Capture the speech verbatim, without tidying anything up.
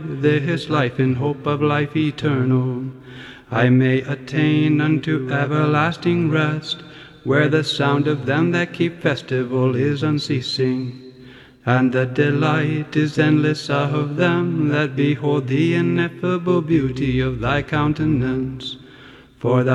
this life in hope of life eternal, I may attain unto everlasting rest, where the sound of them that keep festival is unceasing, and the delight is endless of them that behold the ineffable beauty of thy countenance. For thou